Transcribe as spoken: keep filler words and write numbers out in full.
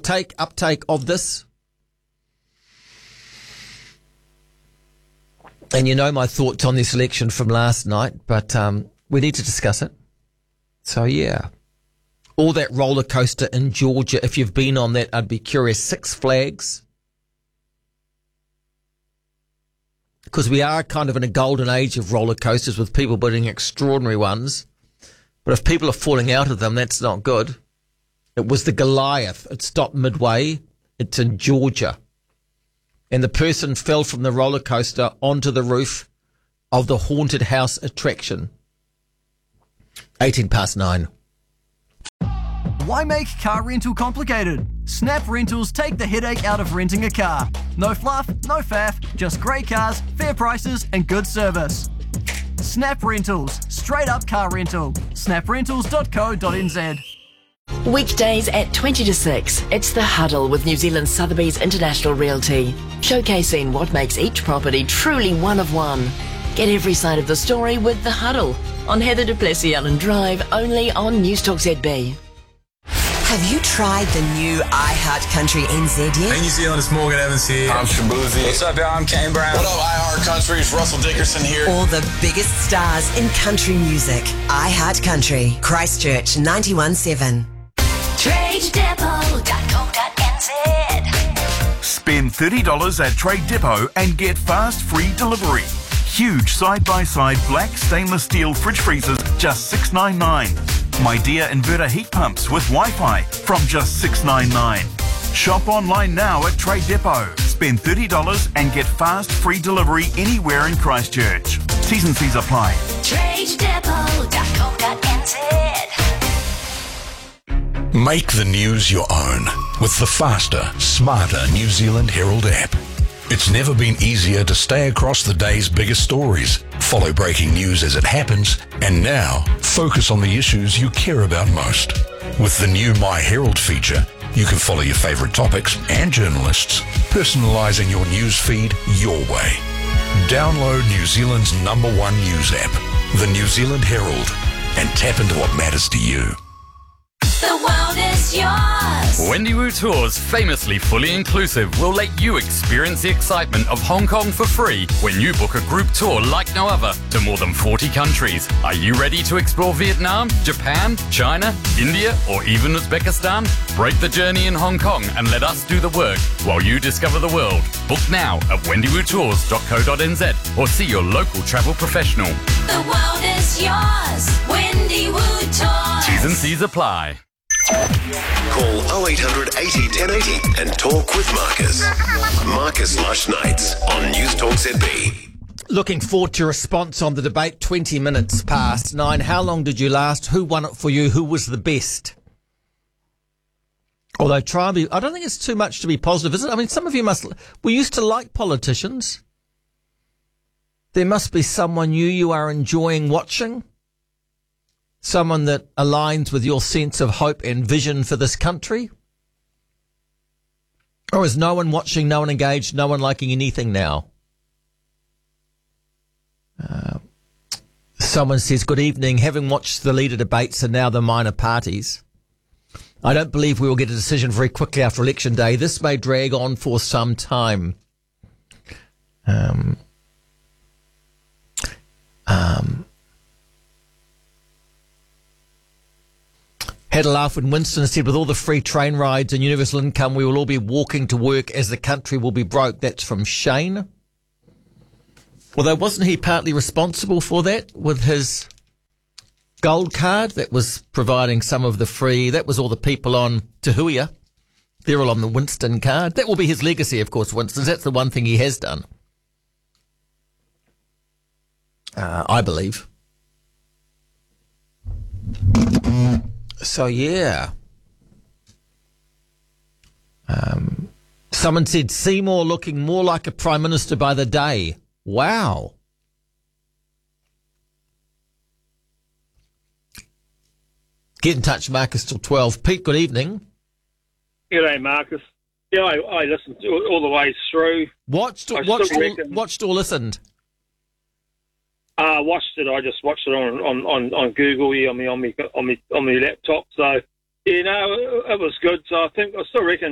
take, uptake of this? And you know my thoughts on this election from last night, but um, we need to discuss it. So, yeah. All that roller coaster in Georgia, if you've been on that, I'd be curious. Six Flags. Because we are kind of in a golden age of roller coasters with people building extraordinary ones. But if people are falling out of them, that's not good. It was the Goliath. It stopped midway. It's in Georgia. And the person fell from the roller coaster onto the roof of the haunted house attraction. eighteen past nine. Why make car rental complicated? Snap Rentals take the headache out of renting a car. No fluff, no faff, just great cars, fair prices and good service. Snap Rentals, straight up car rental. snap rentals dot co dot n z. Weekdays at twenty to six, it's The Huddle with New Zealand Sotheby's International Realty, showcasing what makes each property truly one of one. Get every side of the story with The Huddle on Heather du Plessis Allen Drive, only on Newstalk Z B. Have you tried the new iHeart Country N Z yet? Hey New Zealand, it's Morgan Evans here. I'm Shabuzi. What's up, y'all? I'm Kane Brown. What up, iHeart Country? It's Russell Dickerson here. All the biggest stars in country music. iHeart Country, Christchurch ninety-one point seven. trade depot dot co dot n z. Spend thirty dollars at Trade Depot and get fast free delivery. Huge side-by-side black stainless steel fridge freezers, just six dollars ninety-nine. My Dear inverter heat pumps with Wi-Fi from just six dollars ninety-nine. Shop online now at Trade Depot. Spend thirty dollars and get fast free delivery anywhere in Christchurch. T's and C's apply. trade depot dot co dot n z. Make the news your own with the faster, smarter New Zealand Herald app. It's never been easier to stay across the day's biggest stories, follow breaking news as it happens, and now focus on the issues you care about most. With the new My Herald feature, you can follow your favourite topics and journalists, personalising your news feed your way. Download New Zealand's number one news app, the New Zealand Herald, and tap into what matters to you. The world is yours. Wendy Wu Tours, famously fully inclusive, will let you experience the excitement of Hong Kong for free when you book a group tour like no other to more than forty countries. Are you ready to explore Vietnam, Japan, China, India, or even Uzbekistan? Break the journey in Hong Kong and let us do the work while you discover the world. Book now at wendy wu tours dot co dot n z or see your local travel professional. The world is yours. Wendy Wu Tours. T's and C's apply. Call oh eight hundred eighty ten eighty and talk with Marcus. Marcus Lush Nights on Newstalk Z B. Looking forward to your response on the debate. twenty minutes past nine. How long did you last? Who won it for you? Who was the best? Although try and be, I don't think it's too much to be positive, is it? I mean, some of you must, we used to like politicians. There must be someone you, you are enjoying watching. Someone that aligns with your sense of hope and vision for this country? Or is no one watching, no one engaged, no one liking anything now? Uh, someone says, good evening. Having watched the leader debates and now the minor parties, I don't believe we will get a decision very quickly after Election Day. This may drag on for some time. Um... Um... Had a laugh when Winston said, with all the free train rides and universal income, we will all be walking to work as the country will be broke. That's from Shane. Although wasn't he partly responsible for that with his gold card that was providing some of the free? That was all the people on Tahuia. They're all on the Winston card. That will be his legacy, of course, Winston's. That's the one thing he has done. Uh, I believe. So, yeah. Um, someone said Seymour looking more like a prime minister by the day. Wow. Get in touch, Marcus, till twelve. Pete, good evening. G'day, Marcus. Yeah, I, I listened to it all the way through. Watched, I watched, reckon, or, watched or listened? Uh, watched it. I just watched it on on, on, on Google, yeah, on me on me on me on my laptop. So, you know, it was good. So I think I still reckon